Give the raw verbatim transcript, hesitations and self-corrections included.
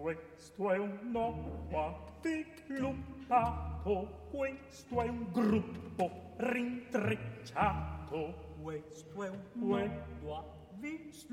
Questo è un uomo avviclupato, questo è un gruppo rintrecciato, questo è un mondo avviclupato.